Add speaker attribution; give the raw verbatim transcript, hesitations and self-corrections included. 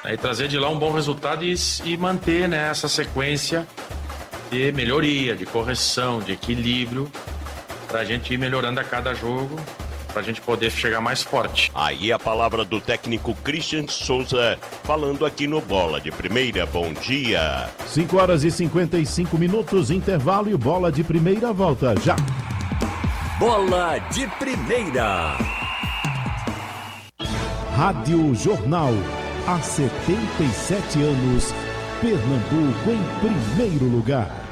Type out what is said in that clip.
Speaker 1: E trazer de lá um bom resultado e, e manter, né, essa sequência de melhoria, de correção, de equilíbrio, para a gente ir melhorando a cada jogo, para a gente poder chegar mais forte.
Speaker 2: Aí a palavra do técnico Christian Souza, falando aqui no Bola de Primeira. Bom dia.
Speaker 3: cinco horas e cinquenta e cinco minutos, intervalo e Bola de Primeira volta já.
Speaker 4: Bola de Primeira.
Speaker 3: Rádio Jornal. Há setenta e sete anos, Pernambuco em primeiro lugar.